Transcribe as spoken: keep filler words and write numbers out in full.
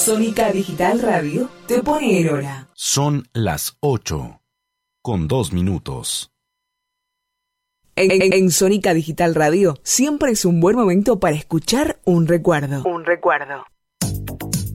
Sónica Digital Radio te pone el hora. Son las ocho, con dos minutos. En, en, en Sónica Digital Radio siempre es un buen momento para escuchar un recuerdo. Un recuerdo.